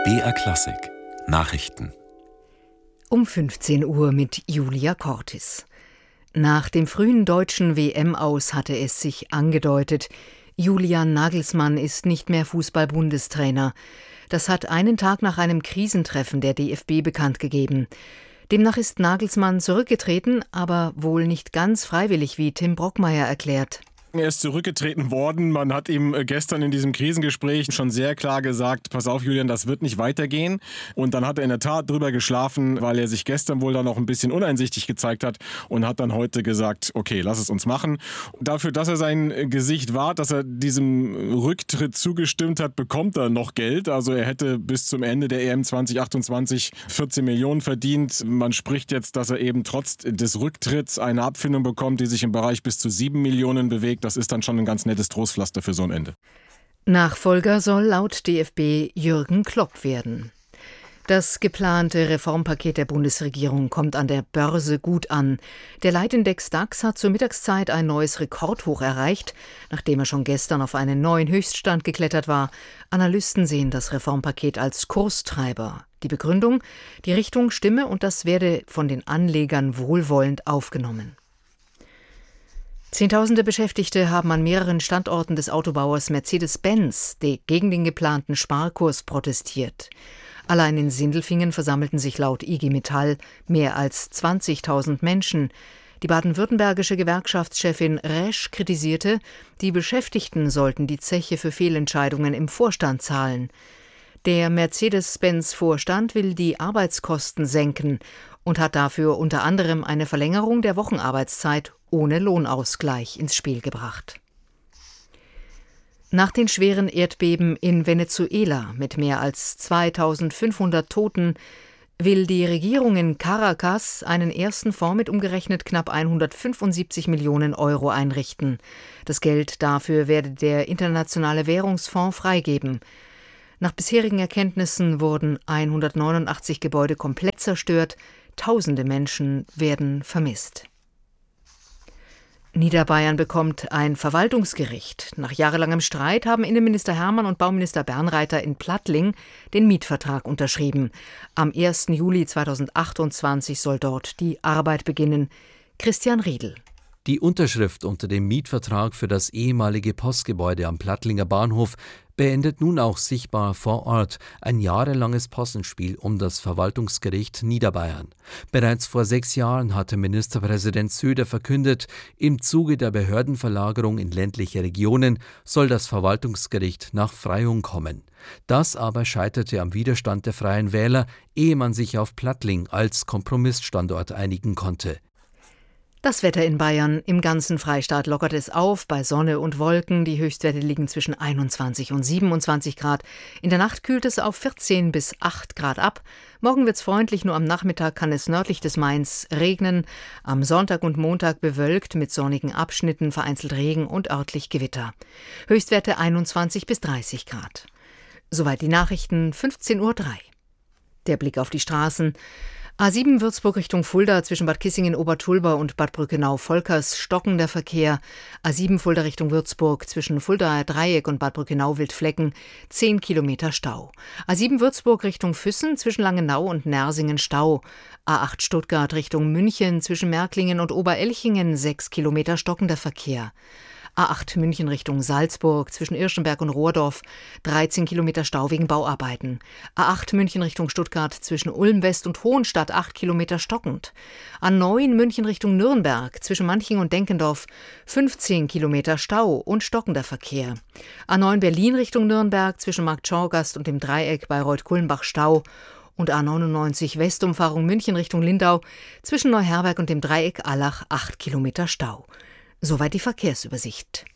BR Klassik Nachrichten Um 15 Uhr mit Julia Cortis. Nach dem frühen deutschen WM-Aus hatte es sich angedeutet, Julian Nagelsmann ist nicht mehr Fußball-Bundestrainer. Das hat einen Tag nach einem Krisentreffen der DFB bekannt gegeben. Demnach ist Nagelsmann zurückgetreten, aber wohl nicht ganz freiwillig, wie Tim Brockmeier erklärt. Er ist zurückgetreten worden. Man hat ihm gestern in diesem Krisengespräch schon sehr klar gesagt, pass auf Julian, das wird nicht weitergehen. Und dann hat er in der Tat drüber geschlafen, weil er sich gestern wohl dann noch ein bisschen uneinsichtig gezeigt hat und hat dann heute gesagt, okay, lass es uns machen. Dafür, dass er sein Gesicht wahrt, dass er diesem Rücktritt zugestimmt hat, bekommt er noch Geld. Also er hätte bis zum Ende der EM 2028 14 Millionen verdient. Man spricht jetzt, dass er eben trotz des Rücktritts eine Abfindung bekommt, die sich im Bereich bis zu 7 Millionen bewegt. Das ist dann schon ein ganz nettes Trostpflaster für so ein Ende. Nachfolger soll laut DFB Jürgen Klopp werden. Das geplante Reformpaket der Bundesregierung kommt an der Börse gut an. Der Leitindex DAX hat zur Mittagszeit ein neues Rekordhoch erreicht, nachdem er schon gestern auf einen neuen Höchststand geklettert war. Analysten sehen das Reformpaket als Kurstreiber. Die Begründung: die Richtung stimme und das werde von den Anlegern wohlwollend aufgenommen. Zehntausende Beschäftigte haben an mehreren Standorten des Autobauers Mercedes-Benz gegen den geplanten Sparkurs protestiert. Allein in Sindelfingen versammelten sich laut IG Metall mehr als 20.000 Menschen. Die baden-württembergische Gewerkschaftschefin Resch kritisierte, die Beschäftigten sollten die Zeche für Fehlentscheidungen im Vorstand zahlen. Der Mercedes-Benz-Vorstand will die Arbeitskosten senken und hat dafür unter anderem eine Verlängerung der Wochenarbeitszeit ohne Lohnausgleich ins Spiel gebracht. Nach den schweren Erdbeben in Venezuela mit mehr als 2500 Toten will die Regierung in Caracas einen ersten Fonds mit umgerechnet knapp 175 Millionen Euro einrichten. Das Geld dafür werde der Internationale Währungsfonds freigeben. Nach bisherigen Erkenntnissen wurden 189 Gebäude komplett zerstört, Tausende Menschen werden vermisst. Niederbayern bekommt ein Verwaltungsgericht. Nach jahrelangem Streit haben Innenminister Hermann und Bauminister Bernreiter in Plattling den Mietvertrag unterschrieben. Am 1. Juli 2028 soll dort die Arbeit beginnen. Christian Riedl. Die Unterschrift unter dem Mietvertrag für das ehemalige Postgebäude am Plattlinger Bahnhof beendet nun auch sichtbar vor Ort ein jahrelanges Possenspiel um das Verwaltungsgericht Niederbayern. Bereits vor 6 Jahren hatte Ministerpräsident Söder verkündet, im Zuge der Behördenverlagerung in ländliche Regionen soll das Verwaltungsgericht nach Freyung kommen. Das aber scheiterte am Widerstand der Freien Wähler, ehe man sich auf Plattling als Kompromissstandort einigen konnte. Das Wetter in Bayern: im ganzen Freistaat lockert es auf, bei Sonne und Wolken. Die Höchstwerte liegen zwischen 21 und 27 Grad. In der Nacht kühlt es auf 14 bis 8 Grad ab. Morgen wird's freundlich, nur am Nachmittag kann es nördlich des Mains regnen. Am Sonntag und Montag bewölkt mit sonnigen Abschnitten, vereinzelt Regen und örtlich Gewitter. Höchstwerte 21 bis 30 Grad. Soweit die Nachrichten, 15:03 Uhr. Der Blick auf die Straßen. A7 Würzburg Richtung Fulda zwischen Bad Kissingen-Obertulba und Bad Brückenau-Volkers stockender Verkehr. A7 Fulda Richtung Würzburg zwischen Fuldaer Dreieck und Bad Brückenau-Wildflecken 10 Kilometer Stau. A7 Würzburg Richtung Füssen zwischen Langenau und Nersingen Stau. A8 Stuttgart Richtung München zwischen Märklingen und Oberelchingen 6 Kilometer stockender Verkehr. A8 München Richtung Salzburg zwischen Irschenberg und Rohrdorf 13 Kilometer Stau wegen Bauarbeiten. A8 München Richtung Stuttgart zwischen Ulm West und Hohenstadt 8 Kilometer stockend. A9 München Richtung Nürnberg zwischen Manching und Denkendorf 15 Kilometer Stau und stockender Verkehr. A9 Berlin Richtung Nürnberg zwischen Marktschorgast und dem Dreieck bei Reuth-Kulmbach Stau. Und A99 Westumfahrung München Richtung Lindau zwischen Neuherberg und dem Dreieck Allach 8 Kilometer Stau. Soweit die Verkehrsübersicht.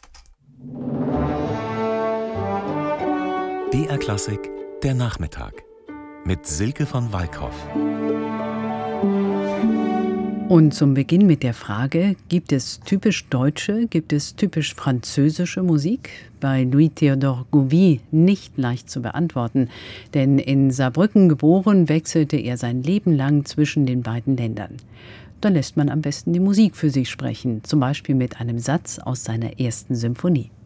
BR Klassik, der Nachmittag mit Silke von Walkhoff. Und zum Beginn mit der Frage, gibt es typisch deutsche, gibt es typisch französische Musik? Bei Louis-Théodore Gouvy nicht leicht zu beantworten, denn in Saarbrücken geboren, wechselte er sein Leben lang zwischen den beiden Ländern. Da lässt man am besten die Musik für sich sprechen, zum Beispiel mit einem Satz aus seiner ersten Symphonie.